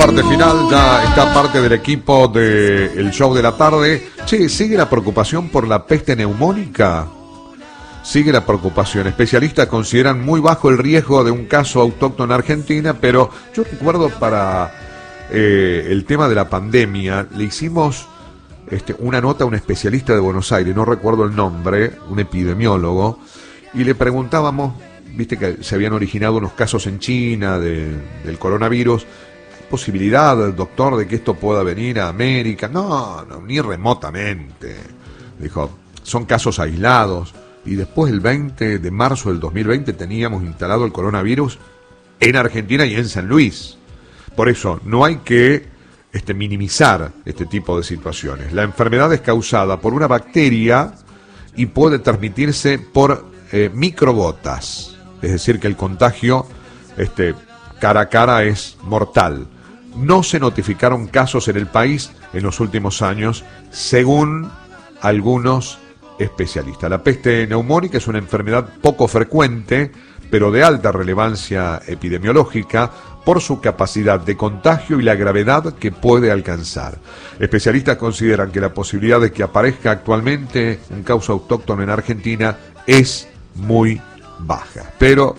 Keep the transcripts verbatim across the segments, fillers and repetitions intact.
parte final, ya está parte del equipo del show de la tarde. Che, ¿sigue la preocupación por la peste neumónica? Sigue la preocupación. Especialistas consideran muy bajo el riesgo de un caso autóctono en Argentina, pero yo recuerdo para eh, el tema de la pandemia, le hicimos este, una nota a un especialista de Buenos Aires, no recuerdo el nombre, un epidemiólogo, y le preguntábamos, viste que se habían originado unos casos en China de, del coronavirus, ¿hay posibilidad, doctor, de que esto pueda venir a América? No, no, ni remotamente. Dijo, son casos aislados. Y después, el veinte de marzo del dos mil veinte, teníamos instalado el coronavirus en Argentina y en San Luis. Por eso, no hay que este, minimizar este tipo de situaciones. La enfermedad es causada por una bacteria y puede transmitirse por eh, microgotas. Es decir, que el contagio este, cara a cara es mortal. No se notificaron casos en el país en los últimos años, según algunos especialistas. La peste neumónica es una enfermedad poco frecuente, pero de alta relevancia epidemiológica por su capacidad de contagio y la gravedad que puede alcanzar. Especialistas consideran que la posibilidad de que aparezca actualmente un caso autóctono en Argentina es muy baja, pero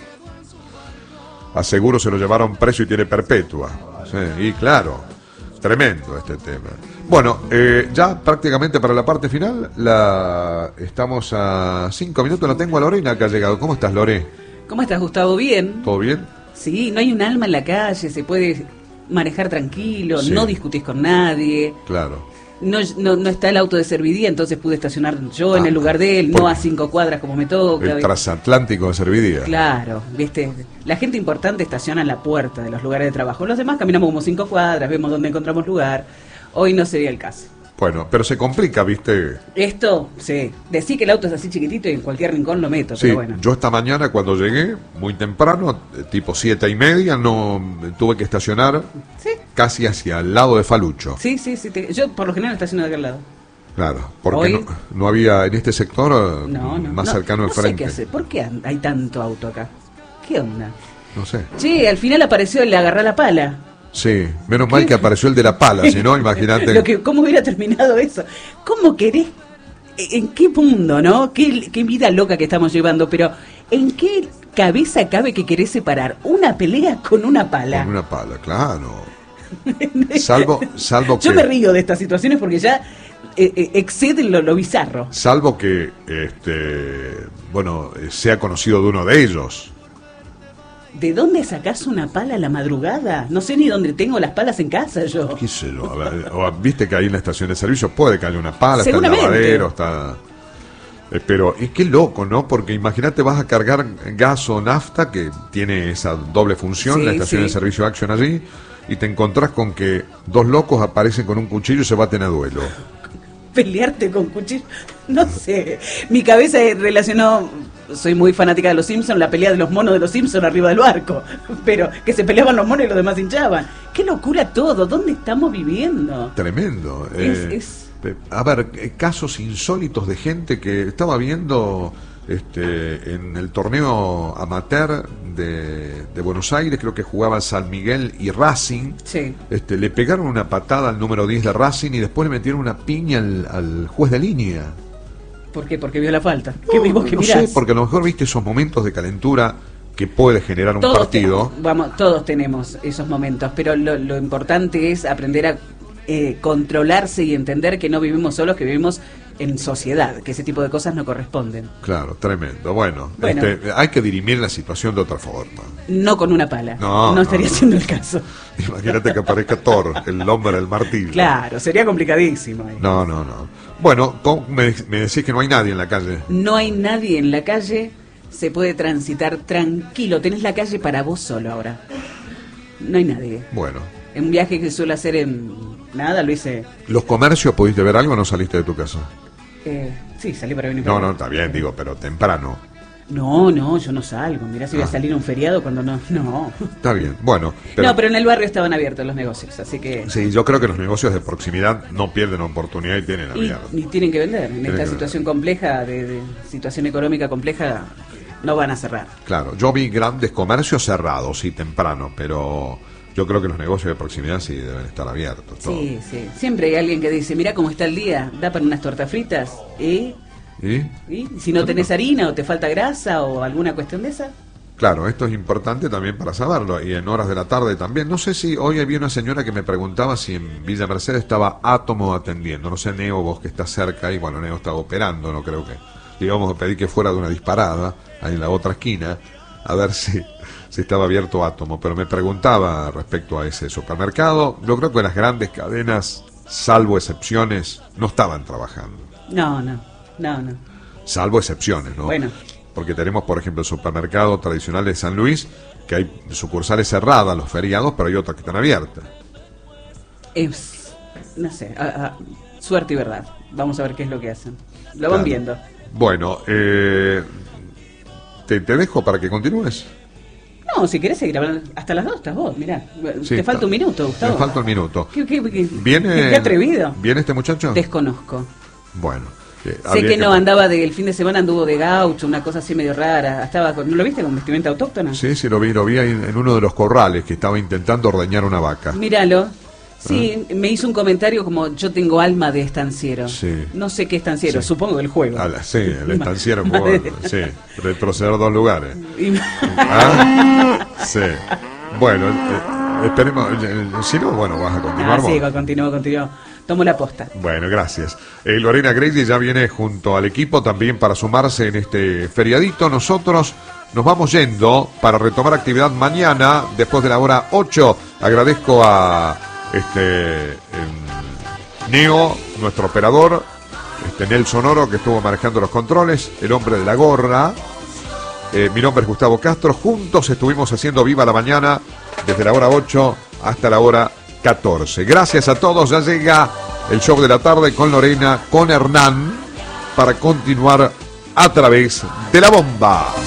aseguro se lo llevaron preso y tiene perpetua. Sí, y claro, tremendo este tema. Bueno, eh, ya prácticamente para la parte final, la estamos a cinco minutos, la tengo a Lorena que ha llegado. ¿Cómo estás, Lore? ¿Cómo estás, Gustavo? ¿Bien? ¿Todo bien? Sí, no hay un alma en la calle, se puede manejar tranquilo, Sí. no discutís con nadie. Claro. No, no, no está el auto de Servidía, entonces pude estacionar yo Ah, en el lugar de él, no porque a cinco cuadras como me toca. El transatlántico de Servidía. Claro, viste, la gente importante estaciona en la puerta de los lugares de trabajo. Los demás caminamos como cinco cuadras, vemos dónde encontramos lugar. Hoy no sería el caso. Bueno, pero se complica, ¿viste? Esto, sí, decir que el auto es así chiquitito y en cualquier rincón lo meto, Sí, pero bueno. yo esta mañana cuando llegué, muy temprano, eh, tipo siete y media, no tuve que estacionar Sí, casi hacia el lado de Falucho. sí, sí, sí te- yo por lo general estaciono de aquel lado. Claro, porque Hoy- no, no había en este sector eh, No, no, más no, cercano al no sé frente. qué hacer. ¿Por qué an- hay tanto auto acá? ¿Qué onda? No sé. Che, al final apareció el agarrar la pala. Sí, menos mal que apareció el de la pala, si no, imagínate. Lo que, ¿Cómo hubiera terminado eso? ¿Cómo querés? ¿En qué mundo, no? ¿Qué, qué vida loca que estamos llevando? Pero, ¿en qué cabeza cabe que querés separar una pelea con una pala? Con una pala, claro. Salvo, salvo que... Yo me río de estas situaciones porque ya eh, eh, exceden lo, lo bizarro. Salvo que, este, bueno, eh, sea conocido de uno de ellos. ¿De dónde sacás una pala a la madrugada? No sé ni dónde tengo las palas en casa yo. ¿Qué sé yo? A ver, o, viste que ahí en la estación de servicio puede que haya una pala, está el Seguramente. lavadero, está... eh, pero es que loco, ¿no? Porque imagínate, vas a cargar gas o nafta, que tiene esa doble función, Sí, la estación sí. de servicio Action allí, y te encontrás con que dos locos aparecen con un cuchillo y se baten a duelo. Pelearte con cuchillo, no sé. Mi cabeza relacionó, soy muy fanática de los Simpsons, la pelea de los monos de los Simpsons arriba del barco, pero que se peleaban los monos y los demás hinchaban. ¡Qué locura todo! ¿Dónde estamos viviendo? Tremendo. Es- eh, es- eh, A ver, eh, casos insólitos de gente que estaba viendo este, en el torneo amateur de, de Buenos Aires, creo que jugaba San Miguel y Racing. Sí. Este, le pegaron una patada al número diez de Racing y después le metieron una piña al, al juez de línea. ¿Por qué? Porque vio la falta. ¿Qué No, vos que no mirás? sé, porque a lo mejor viste esos momentos de calentura que puede generar un Todos partido. tenemos, vamos, todos tenemos esos momentos, pero lo, lo importante es aprender a eh, controlarse y entender que no vivimos solos, que vivimos en sociedad, que ese tipo de cosas no corresponden. Claro, tremendo. Bueno, Bueno. este, hay que dirimir la situación de otra forma. No con una pala. No, no estaría no. siendo el caso. Imagínate que aparezca Thor, el hombre del martillo. Claro, sería complicadísimo. ahí. No, no, no. Bueno, ¿cómo me, me decís que no hay nadie en la calle? No hay nadie en la calle, se puede transitar tranquilo. Tenés la calle para vos solo ahora. No hay nadie. Bueno, Un viaje que suelo hacer en... Nada, lo hice... ¿los comercios pudiste ver algo o no saliste de tu casa? Eh, sí, salí para venir. No, para no, acá. está bien, digo, pero temprano. No, no, yo no salgo. Mirá si voy Ah. a salir a un feriado cuando no... No. Está bien, bueno. Pero, No, pero en el barrio estaban abiertos los negocios, así que... Sí, yo creo que los negocios de proximidad no pierden oportunidad y tienen Y, abierto. y tienen que vender. En Tienen esta que situación compleja, de, de situación económica compleja, no van a cerrar. Claro, yo vi grandes comercios cerrados, sí, temprano, pero Yo creo que los negocios de proximidad sí deben estar abiertos. Todo. Sí, sí. Siempre hay alguien que dice, mira cómo está el día, da para unas tortas fritas. ¿Y? ¿Y? ¿Y? Si no tenés harina o te falta grasa o alguna cuestión de esa. Claro, esto es importante también para saberlo. Y en horas de la tarde también. No sé si hoy había una señora que me preguntaba si en Villa Mercedes estaba Átomo atendiendo. No sé, Neo, vos que estás cerca, y bueno, Neo estaba operando, no creo que... Digamos, a pedir que fuera de una disparada, ahí en la otra esquina, a ver si... si estaba abierto Átomo, pero me preguntaba respecto a ese supermercado. Yo creo que las grandes cadenas, salvo excepciones, no estaban trabajando. No, no, no, no. Salvo excepciones, ¿no? Bueno. Porque tenemos, por ejemplo, el supermercado tradicional de San Luis, que hay sucursales cerradas los feriados, pero hay otras que están abiertas. Es, no sé, a, a, suerte y verdad. Vamos a ver qué es lo que hacen. Lo Claro. van viendo. Bueno, eh, te, te dejo para que continúes. No, si querés seguir hablando hasta las dos, estás vos, mirá. Sí, te falta está. un minuto, Gustavo. Me falta un minuto. ¿Qué, qué, qué, ¿Viene, qué atrevido? ¿Viene este muchacho? Desconozco. Bueno. eh, Sé habría que no, andaba de, el fin de semana anduvo de gaucho, una cosa así medio rara. Estaba con, ¿no lo viste con vestimenta autóctona? Sí, sí, lo vi, lo vi ahí en, en uno de los corrales que estaba intentando ordeñar una vaca. Míralo. Sí, me hizo un comentario como yo tengo alma de estanciero. Sí. No sé qué estanciero, Sí. supongo del juego. A la- sí, el estanciero, Ma- bueno, sí, retroceder dos lugares. Y- ¿Ah? Sí. Bueno, eh, esperemos, eh, si no, bueno, vas a continuar Ah, vos. sí, continuó, continuó. Tomo la posta. Bueno, gracias. Eh, Lorena Grady ya viene junto al equipo también para sumarse en este feriadito. Nosotros nos vamos yendo para retomar actividad mañana después de la hora ocho. Agradezco a este em, Neo, nuestro operador, este Nelson Oro, que estuvo manejando los controles, el hombre de la gorra. Eh, mi nombre es Gustavo Castro. Juntos estuvimos haciendo Viva la Mañana desde la hora ocho hasta la hora catorce. Gracias a todos. Ya llega el show de la tarde con Lorena, con Hernán, para continuar a través de la bomba.